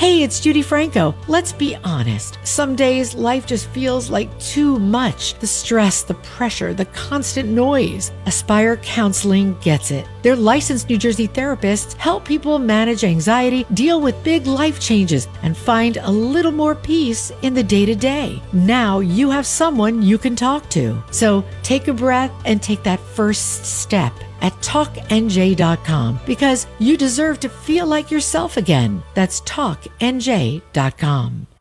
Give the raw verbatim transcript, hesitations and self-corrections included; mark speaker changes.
Speaker 1: Hey, it's Judy Franco. Let's be honest. Some days life just feels like too much. The stress, the pressure, the constant noise. Aspire Counseling gets it. Their licensed New Jersey therapists help people manage anxiety, deal with big life changes, and find a little more peace in the day-to-day. Now you have someone you can talk to. So take a breath and take that first step at talk N J dot com, because you deserve to feel like yourself again. That's talk N J dot com.